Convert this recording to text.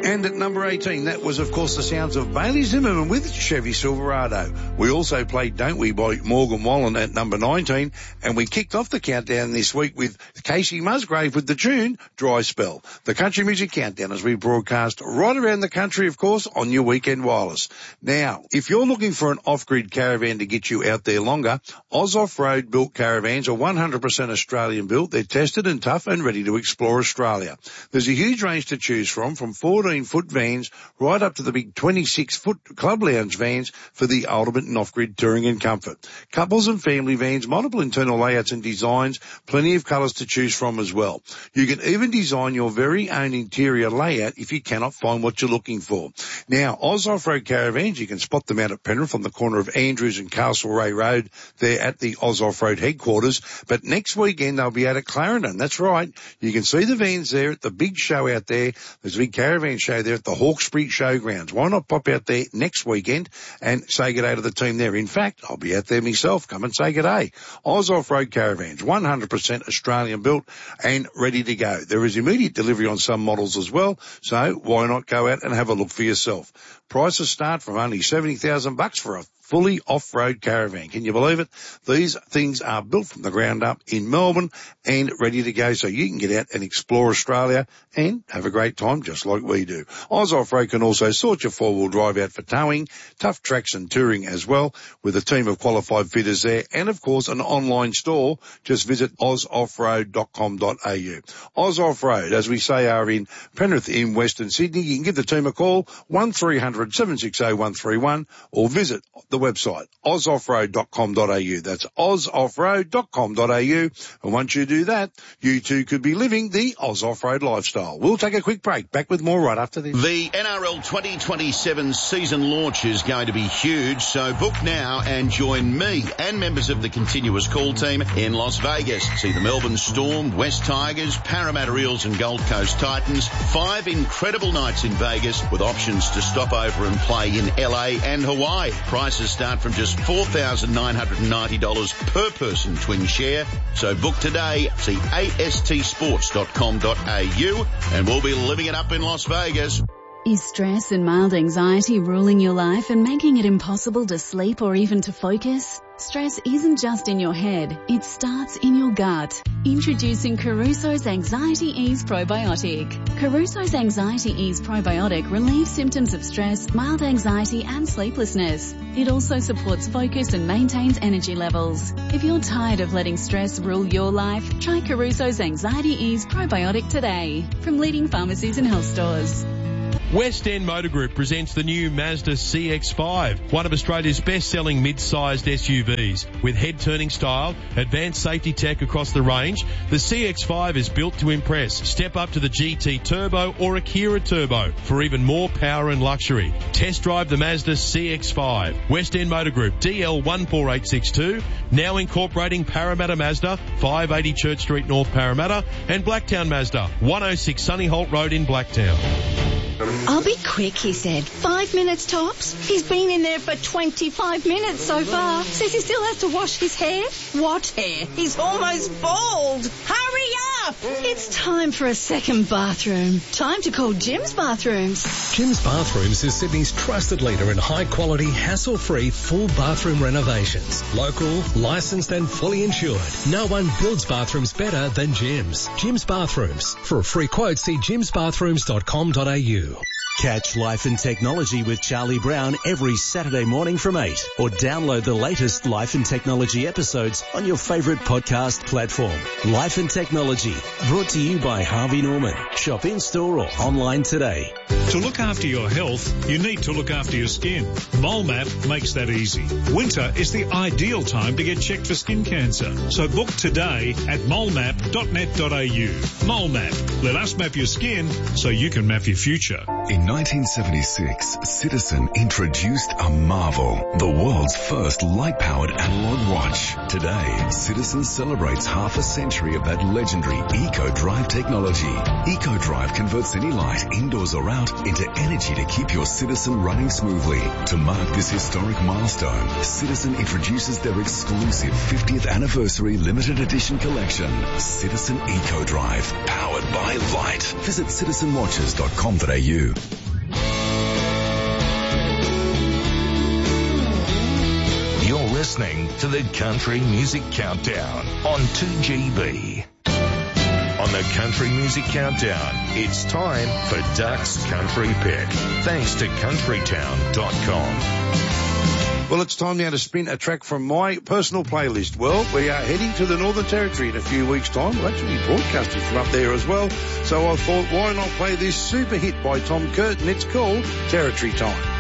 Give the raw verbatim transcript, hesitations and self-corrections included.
And at number eighteen, that was, of course, the sounds of Bailey Zimmerman with Chevy Silverado. We also played Don't We by Morgan Wallen at number nineteen, and we kicked off the countdown this week with Casey Musgrave with the tune Dry Spell. The Country Music Countdown as we broadcast right around the country, of course, on your weekend wireless. Now, if you're looking for an off-grid caravan to get you out there longer, Oz Off-Road built caravans are one hundred percent Australian built. They're tested and tough and ready to explore Australia. There's a huge range to choose from, from fourteen foot vans right up to the big twenty-six foot club lounge vans for the ultimate in off-grid touring and comfort. Couples and family vans, multiple internal layouts and designs, plenty of colours to choose from as well. You can even design your very own interior layout if you cannot find what you're looking for. Now, Oz Off-Road Caravans, you can spot them out at Penrith on the corner of Andrews and Castlereagh Road. They're at the Oz Off-Road headquarters. But next weekend they'll be out at Clarendon. That's right. You can see the vans there at the big show out there. There's a big caravan show there at the Hawkesbury Showgrounds. Why not pop out there next weekend and say good day to the team there? In fact, I'll be out there myself. Come and say good day. Oz Off-Road Caravans, one hundred percent Australian built and ready to go. There is immediate delivery on some models as well, so why not go out and have a look for yourself? Prices start from only seventy thousand bucks for a fully off-road caravan. Can you believe it? These things are built from the ground up in Melbourne and ready to go so you can get out and explore Australia and have a great time just like we do. Oz Off-Road can also sort your four-wheel drive out for towing, tough tracks and touring as well, with a team of qualified fitters there and, of course, an online store. Just visit oz off road dot com dot a u. Oz Off-Road, as we say, are in Penrith in Western Sydney. You can give the team a call, one three hundred seven six zero one three one, or visit the website, oz off road dot com dot a u. That's oz off road dot com dot a u. And once you do that, you too could be living the Oz Off-Road lifestyle. We'll take a quick break. Back with more right after this. The N R L twenty twenty-seven season launch is going to be huge, so book now and join me and members of the Continuous Call team in Las Vegas. See the Melbourne Storm, West Tigers, Parramatta Eels and Gold Coast Titans. Five incredible nights in Vegas with options to stop over and play in L A and Hawaii. Prices start from just four thousand nine hundred ninety dollars per person twin share. So book today. See a s t sports dot com dot a u and we'll be living it up in Las Vegas. Is stress and mild anxiety ruling your life and making it impossible to sleep or even to focus? Stress isn't just in your head, it starts in your gut. Introducing Caruso's Anxiety Ease Probiotic. Caruso's Anxiety Ease Probiotic relieves symptoms of stress, mild anxiety and sleeplessness. It also supports focus and maintains energy levels. If you're tired of letting stress rule your life, try Caruso's Anxiety Ease Probiotic today from leading pharmacies and health stores. West End Motor Group presents the new Mazda C X five, one of Australia's best-selling mid-sized S U Vs. With head-turning style, advanced safety tech across the range, the C X five is built to impress. Step up to the G T Turbo or Akira Turbo for even more power and luxury. Test drive the Mazda C X five. West End Motor Group, D L one four eight six two, now incorporating Parramatta Mazda, five eighty Church Street, North Parramatta, and Blacktown Mazda, one oh six Sunny Holt Road in Blacktown. I'll be quick, he said. Five minutes tops. He's been in there for twenty-five minutes so far. Says he still has to wash his hair. What hair? He's almost bald. Hurry up! It's time for a second bathroom. Time to call Jim's Bathrooms. Jim's Bathrooms is Sydney's trusted leader in high-quality, hassle-free, full bathroom renovations. Local, licensed and fully insured. No one builds bathrooms better than Jim's. Jim's Bathrooms. For a free quote, see jims bathrooms dot com dot a u. Catch Life and Technology with Charlie Brown every Saturday morning from eight, or download the latest Life and Technology episodes on your favourite podcast platform. Life and Technology, brought to you by Harvey Norman. Shop in-store or online today. To look after your health, you need to look after your skin. MoleMap makes that easy. Winter is the ideal time to get checked for skin cancer. So book today at mole map dot net dot a u. MoleMap. Let us map your skin so you can map your future. In nineteen seventy-six, Citizen introduced a marvel, the world's first light-powered analog watch. Today, Citizen celebrates half a century of that legendary EcoDrive technology. EcoDrive converts any light, indoors or out, into energy to keep your Citizen running smoothly. To mark this historic milestone, Citizen introduces their exclusive fiftieth anniversary limited edition collection, Citizen EcoDrive, powered by light. Visit citizen watches dot com dot a u. You're listening to the Country Music Countdown on two G B. On the Country Music Countdown, it's time for Duck's Country Pick, thanks to countrytown dot com. Well, it's time now to spin a track from my personal playlist. Well, we are heading to the Northern Territory in a few weeks' time. We'll actually be broadcasting from up there as well. So I thought, why not play this super hit by Tom Curtin? It's called Territory Time.